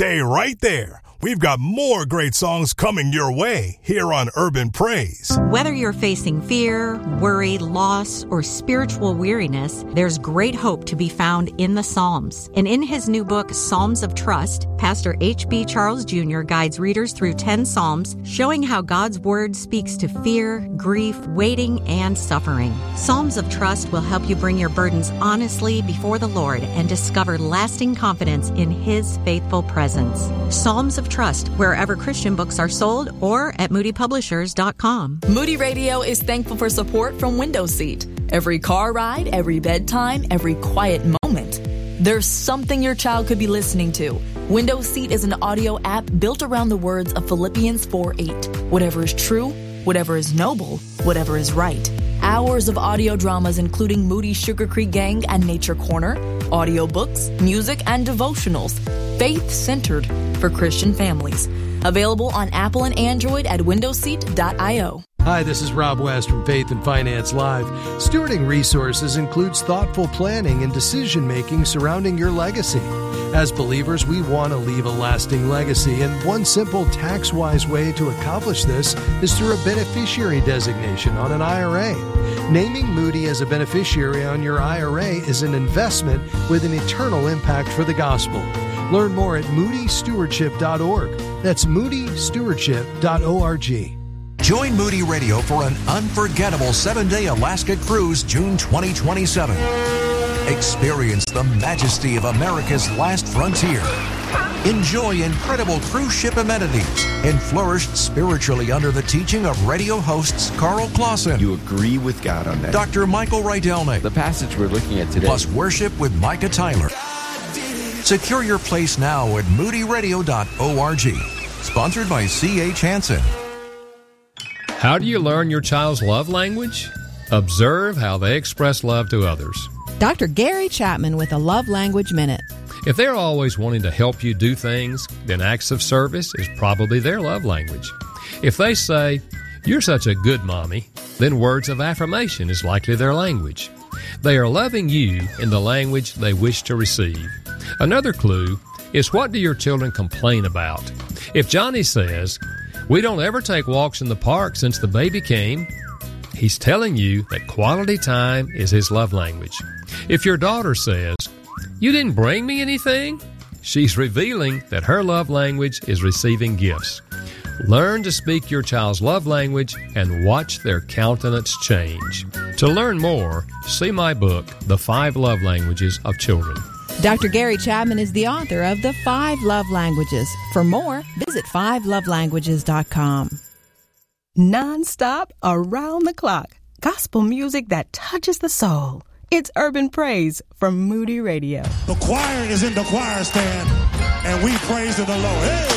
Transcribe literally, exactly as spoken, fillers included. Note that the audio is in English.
Stay right there. We've got more great songs coming your way here on Urban Praise. Whether you're facing fear, worry, loss, or spiritual weariness, there's great hope to be found in the Psalms. And in his new book, Psalms of Trust, Pastor H B. Charles Junior guides readers through ten Psalms, showing how God's Word speaks to fear, grief, waiting, and suffering. Psalms of Trust will help you bring your burdens honestly before the Lord and discover lasting confidence in His faithful presence. Psalms of Trust, wherever Christian books are sold or at moody publishers dot com. Moody Radio is thankful for support from Window Seat. Every car ride, every bedtime, every quiet moment. There's something your child could be listening to. Window Seat is an audio app built around the words of Philippians four eight. Whatever is true, whatever is noble, whatever is right. Hours of audio dramas including Moody Sugar Creek Gang and Nature Corner, audiobooks, music, and devotionals. Faith-centered for Christian families. Available on Apple and Android at window seat dot io. Hi, this is Rob West from Faith and Finance Live. Stewarding resources includes thoughtful planning and decision-making surrounding your legacy. As believers, we want to leave a lasting legacy, and one simple tax-wise way to accomplish this is through a beneficiary designation on an I R A. Naming Moody as a beneficiary on your I R A is an investment with an eternal impact for the gospel. Learn more at moody stewardship dot org. That's moody stewardship dot org. Join Moody Radio for an unforgettable seven-day Alaska cruise June twenty twenty-seven. Experience the majesty of America's last frontier. Enjoy incredible cruise ship amenities and flourish spiritually under the teaching of radio hosts Carl Clausen. You agree with God on that. Doctor Michael Rydelnik. The passage we're looking at today. Plus worship with Micah Tyler. Secure your place now at moody radio dot org. Sponsored by C H Hansen. How do you learn your child's love language? Observe how they express love to others. Doctor Gary Chapman with a Love Language Minute. If they're always wanting to help you do things, then acts of service is probably their love language. If they say, "You're such a good mommy," then words of affirmation is likely their language. They are loving you in the language they wish to receive. Another clue is, what do your children complain about? If Johnny says, "We don't ever take walks in the park since the baby came," he's telling you that quality time is his love language. If your daughter says, "You didn't bring me anything," she's revealing that her love language is receiving gifts. Learn to speak your child's love language and watch their countenance change. To learn more, see my book, The Five Love Languages of Children. Doctor Gary Chapman is the author of The Five Love Languages. For more, visit five love languages dot com. Non-stop, around the clock. Gospel music that touches the soul. It's Urban Praise from Moody Radio. The choir is in the choir stand, and we praise the Lord. Hey!